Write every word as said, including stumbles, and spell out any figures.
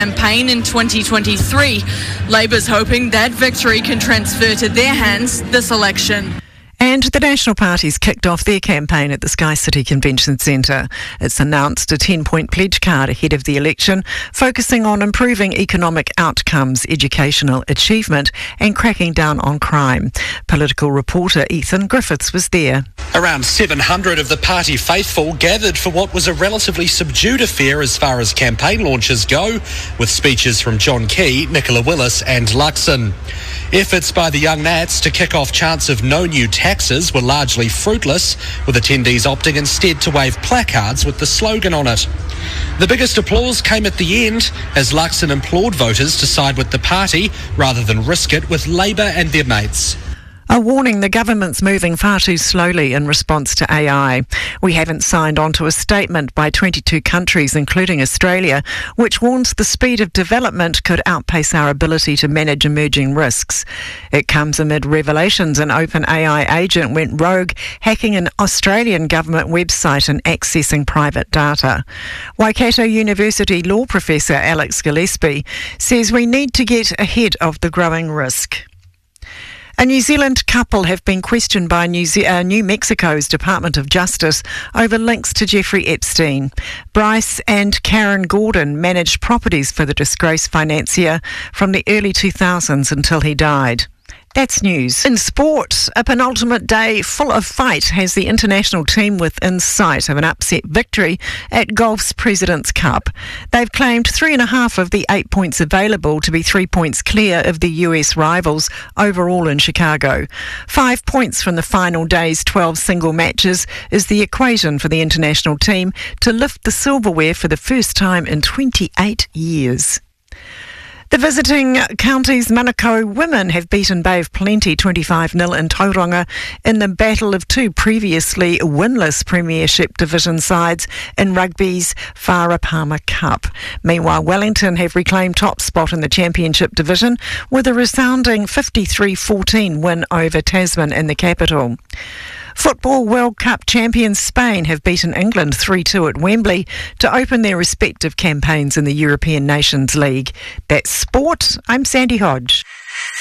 campaign in twenty twenty-three. Labour's hoping that victory can transfer to their hands this election. And the National Party's kicked off their campaign at the Sky City Convention Centre. It's announced a ten-point pledge card ahead of the election, focusing on improving economic outcomes, educational achievement and cracking down on crime. Political reporter Ethan Griffiths was there. Around seven hundred of the party faithful gathered for what was a relatively subdued affair as far as campaign launches go, with speeches from John Key, Nicola Willis and Luxon. Efforts by the Young Nats to kick off chants of no new taxes were largely fruitless, with attendees opting instead to wave placards with the slogan on it. The biggest applause came at the end as Luxon implored voters to side with the party rather than risk it with Labour and their mates. A warning the government's moving far too slowly in response to A I. We haven't signed on to a statement by twenty-two countries, including Australia, which warns the speed of development could outpace our ability to manage emerging risks. It comes amid revelations an OpenAI agent went rogue, hacking an Australian government website and accessing private data. Waikato University law professor Alex Gillespie says we need to get ahead of the growing risk. A New Zealand couple have been questioned by New, Ze- uh, New Mexico's Department of Justice over links to Jeffrey Epstein. Bryce and Karen Gordon managed properties for the disgraced financier from the early two thousands until he died. That's news. In sport, a penultimate day full of fight has the international team within sight of an upset victory at golf's President's Cup. They've claimed three and a half of the eight points available to be three points clear of the U S rivals overall in Chicago. Five points from the final day's twelve single matches is the equation for the international team to lift the silverware for the first time in twenty-eight years. The visiting county's Manukau women have beaten Bay of Plenty twenty-five nil in Tauranga in the battle of two previously winless Premiership division sides in rugby's Farah Palmer Cup. Meanwhile, Wellington have reclaimed top spot in the Championship division with a resounding fifty-three fourteen win over Tasman in the capital. Football World Cup champions Spain have beaten England three two at Wembley to open their respective campaigns in the European Nations League. That's sport. I'm Sandy Hodge.